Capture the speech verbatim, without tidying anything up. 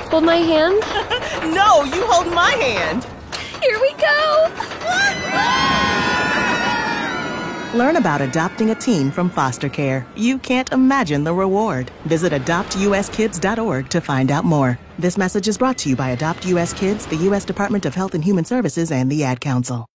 Hold my hand? No, you hold my hand. Here we go! Learn about adopting a teen from foster care. You can't imagine the reward. Visit adopt u s kids dot org to find out more. This message is brought to you by Adopt U S Kids, the U S Department of Health and Human Services, and the Ad Council.